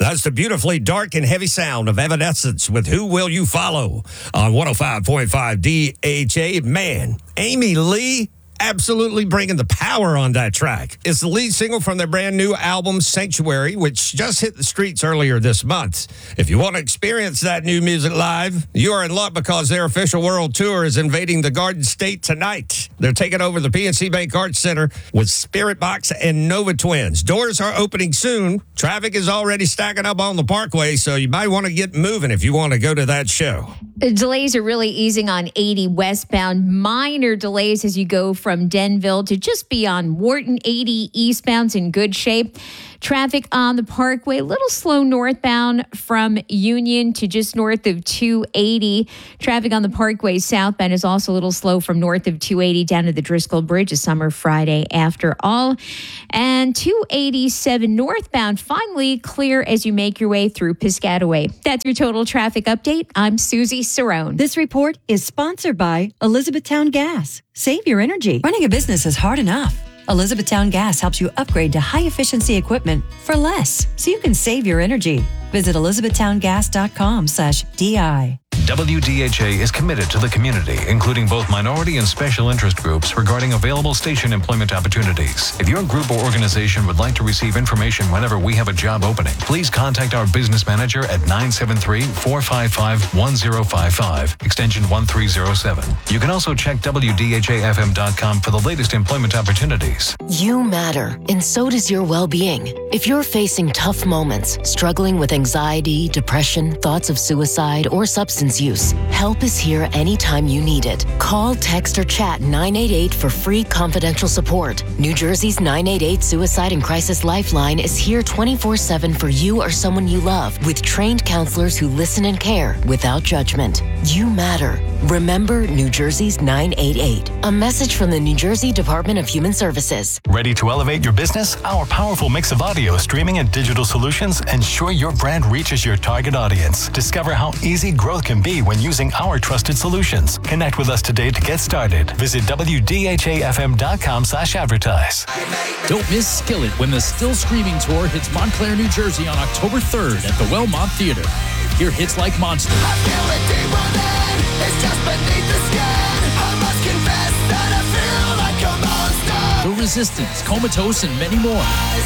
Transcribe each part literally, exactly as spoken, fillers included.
That's the beautifully dark and heavy sound of Evanescence with Who Will You Follow on one oh five point five D H A. Man, Amy Lee absolutely bringing the power on that track. It's the lead single from their brand new album, Sanctuary, which just hit the streets earlier this month. If you want to experience that new music live, you are in luck because their official world tour is invading the Garden State tonight. They're taking over the P N C Bank Arts Center with Spirit Box and Nova Twins. Doors are opening soon. Traffic is already stacking up on the Parkway, so you might want to get moving if you want to go to that show. The delays are really easing on eighty westbound. Minor delays as you go from Denville to just beyond Wharton. eighty eastbound's in good shape. Traffic on the Parkway, a little slow northbound from Union to just north of two eighty. Traffic on the Parkway southbound is also a little slow from north of two eighty down to the Driscoll Bridge, a summer Friday after all. And two eighty-seven northbound finally clear as you make your way through Piscataway. That's your total traffic update. I'm Susie Cerrone. This report is sponsored by Elizabethtown Gas. Save your energy. Running a business is hard enough. Elizabethtown Gas helps you upgrade to high-efficiency equipment for less, so you can save your energy. Visit elizabethtowngas.com slash DI. W D H A is committed to the community, including both minority and special interest groups regarding available station employment opportunities. If your group or organization would like to receive information whenever we have a job opening, please contact our business manager at nine seven three, four five five, one zero five five, extension one three zero seven. You can also check W D H A F M dot com for the latest employment opportunities. You matter, and so does your well-being. If you're facing tough moments, struggling with anxiety, depression, thoughts of suicide, or substance use, help is here anytime you need it. Call, text, or chat nine eight eight for free confidential support. New Jersey's nine eight eight Suicide and Crisis Lifeline is here twenty-four seven for you or someone you love, with trained counselors who listen and care without judgment. You matter. Remember New Jersey's nine eight eight. A message from the New Jersey Department of Human Services. Ready to elevate your business? Our powerful mix of audio, streaming, and digital solutions ensure your brand reaches your target audience. Discover how easy growth can be when using our trusted solutions. Connect with us today to get started. Visit W D H A F M dot com slash advertise. Don't miss Skillet when the Still Screaming Tour hits Montclair, New Jersey on October third at the Wellmont Theater. Hear hits like Monster. I feel it deep within. It's just beneath the skin. I must confess that I feel like a monster. The Resistance, Comatose, and many more.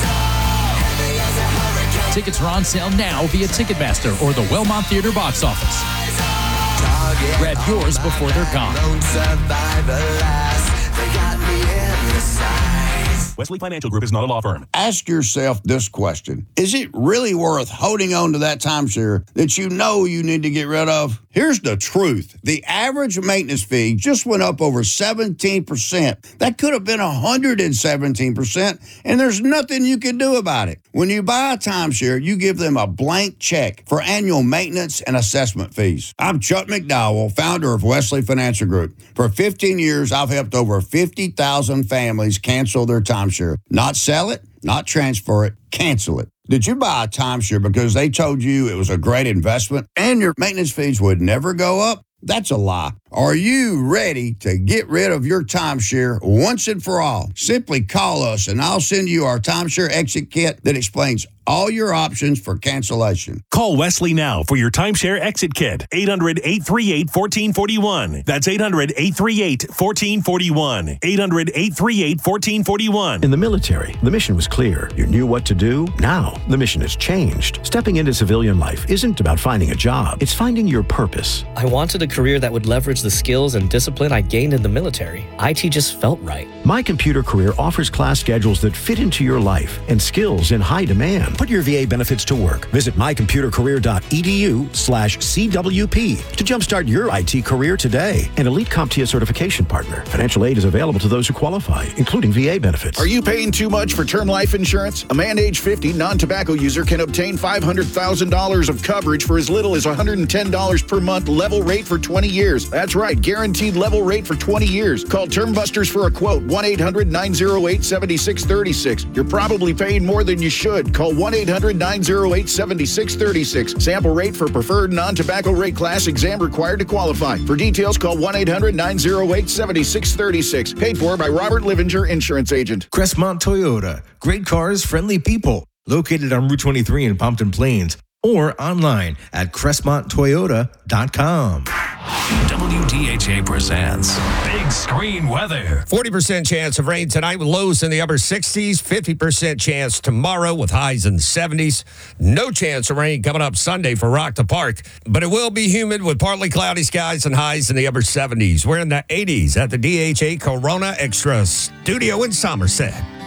Tickets are on sale now via Ticketmaster or the Wellmont Theater box office. Grab yours before they're gone. Wesley Financial Group is not a law firm. Ask yourself this question. Is it really worth holding on to that timeshare that you know you need to get rid of? Here's the truth. The average maintenance fee just went up over seventeen percent. That could have been one hundred seventeen percent, and there's nothing you can do about it. When you buy a timeshare, you give them a blank check for annual maintenance and assessment fees. I'm Chuck McDowell, founder of Wesley Financial Group. For fifteen years, I've helped over fifty thousand families cancel their timeshare. Not sell it, not transfer it, cancel it. Did you buy a timeshare because they told you it was a great investment and your maintenance fees would never go up? That's a lie. Are you ready to get rid of your timeshare once and for all? Simply call us and I'll send you our timeshare exit kit that explains all your options for cancellation. Call Wesley now for your timeshare exit kit. eight hundred, eight three eight, one four four one. That's eight hundred, eight three eight, one four four one. eight hundred, eight three eight, one four four one. In the military, the mission was clear. You knew what to do. Now, the mission has changed. Stepping into civilian life isn't about finding a job. It's finding your purpose. I wanted a career that would leverage the skills and discipline I gained in the military. I T just felt right. My Computer Career offers class schedules that fit into your life and skills in high demand. Put your V A benefits to work. Visit mycomputercareer.edu slash CWP to jumpstart your I T career today. An Elite CompTIA certification partner. Financial aid is available to those who qualify, including V A benefits. Are you paying too much for term life insurance? A man age fifty, non-tobacco user can obtain five hundred thousand dollars of coverage for as little as one hundred ten dollars per month, level rate for twenty years. That's right, guaranteed level rate for twenty years. Call Term Busters for a quote, one eight hundred, nine oh eight, seven six three six. You're probably paying more than you should. Call one eight hundred, nine oh eight, seven six three six. Sample rate for preferred non-tobacco rate class exam required to qualify. For details, call one eight hundred, nine oh eight, seven six three six. Paid for by Robert Livinger, insurance agent. Crestmont Toyota. Great cars, friendly people. located on Route twenty-three in Pompton Plains, or online at crestmont toyota dot com. W D H A presents Big Screen Weather. forty percent chance of rain tonight with lows in the upper sixties. fifty percent chance tomorrow with highs in the seventies. No chance of rain coming up Sunday for Rock the Park, but it will be humid with partly cloudy skies and highs in the upper seventies. We're in the eighties at the D H A Corona Extra Studio in Somerset.